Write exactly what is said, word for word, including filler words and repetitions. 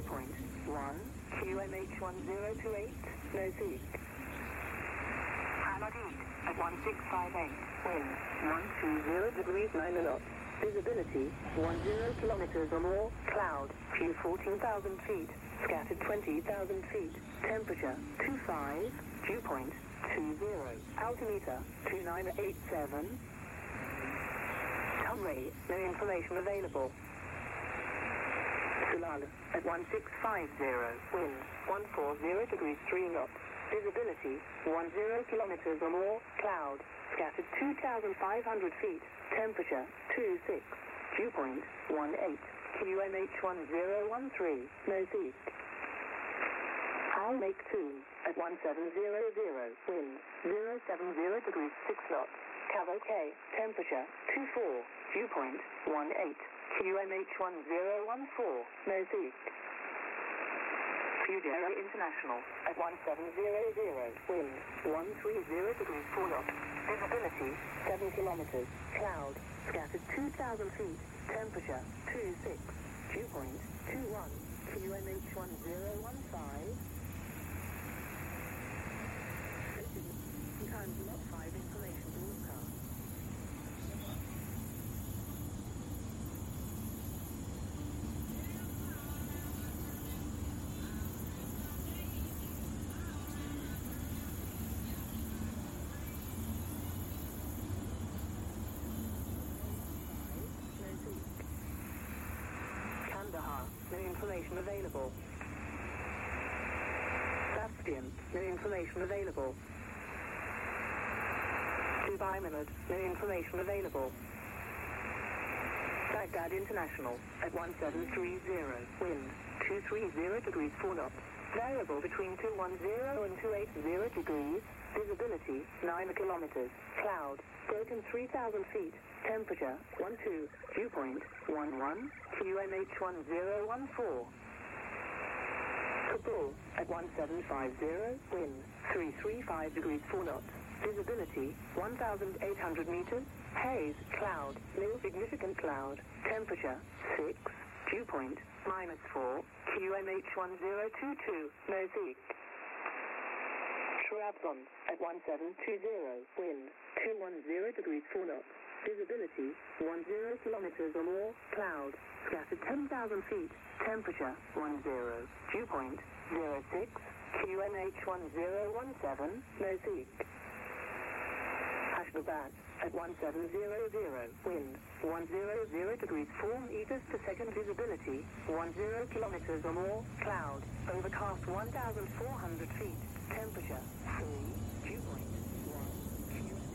point one, Q M H one zero two eight, Mozambique. Hamad at one six five eight, wind one two zero degrees nine knots. Visibility one zero kilometers or more, cloud, view fourteen thousand feet, scattered twenty thousand feet, temperature two five, dew point two zero, altimeter two nine eight seven. Ray, no information available. Sulala at one six five zero, wind one four zero degrees three knots. Visibility one zero kilometers or more, cloud, scattered two thousand five hundred feet, temperature two six, dew point one eight, Q M H one zero one three, Mozambique. I'll make two at one seven zero zero, wind zero seven zero degrees six knots. Cavo K, temperature two four, dew point one eight, Q M H one zero one four, Mozambique. Fudera International at one seven zero zero, wind one three zero degrees four knots. Visibility seven kilometers, cloud, scattered two thousand feet, temperature two six, dew point two one, Q M H one zero one five. Sometimes not five information broadcast. Kandahar, no information available. Bastion, no information available. Dubai Minad, no information available. Baghdad International at one seven three zero, wind two three zero degrees four knots. Variable between two one zero and two eight zero degrees. Visibility nine kilometers. Cloud, broken three thousand feet. Temperature one two, dew point one one, Q M H one zero one four. Kabul at one seven five zero, wind three three five degrees four knots. Visibility one thousand eight hundred meters. Haze, cloud, no significant cloud. Temperature six, dew point minus four, Q M H one zero two two, Mozambique. Trabzon at one seven two zero, wind two one zero degrees four knots. Visibility one zero kilometers or more, cloud, scattered ten thousand feet, temperature one zero, dew point zero six, Q M H one zero one seven, Mozambique. Ashgabat at one seven zero zero, wind one zero zero degrees four meters per second. Visibility one zero kilometers or more, cloud, overcast one thousand four hundred feet, temperature three, dew point one, Q M H